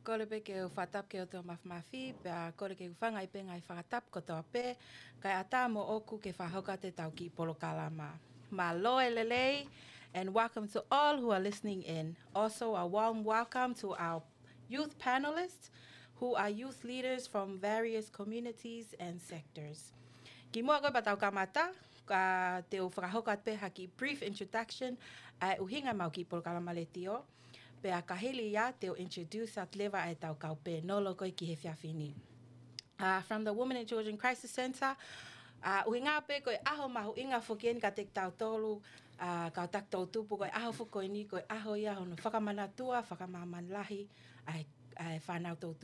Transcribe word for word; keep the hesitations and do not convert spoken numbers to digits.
kore pe ke o whatap ke o tō mawmafi, pe a kore ke uwhanga i pe ngai whakatap ko tō pe, kai ata mo oku ke whahoka te tau ki Polokalama. Ma loe lelei, and welcome to all who are listening in. Also, a warm welcome to our youth panelists, who are youth leaders from various communities and sectors. Ki mua koe patau kamata, ka te o whakahoka pe haki brief introduction, ai uhinga mau ki Polokalama le tio, pe a kahili ia te o introduce at leva ai tau kau pe nolo koe ki he whiawhini. Uh, from the Women and Children Crisis Centre, uh, uhinga pe koe aho mahu inga whukien ka te tau tolu, uh, ka tak tau tupu koe aho whukoe ni koe aho ia hono whakamanatua, whakamamanahi, ai, ai whanau tau